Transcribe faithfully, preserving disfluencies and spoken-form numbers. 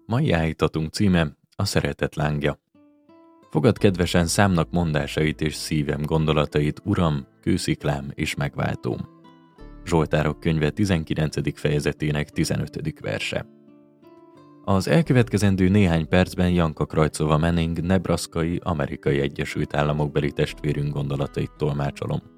Mai állítatunk címe a szeretet lángja. Fogad kedvesen számnak mondásait és szívem gondolatait, Uram, kősziklám és megváltóm. Zsoltárok könyve tizenkilencedik fejezetének tizenötödik verse. Az elkövetkezendő néhány percben Janka Krajcova Manning nebraszkai, Amerikai Egyesült Államokbeli testvérünk gondolatait tolmácsolom.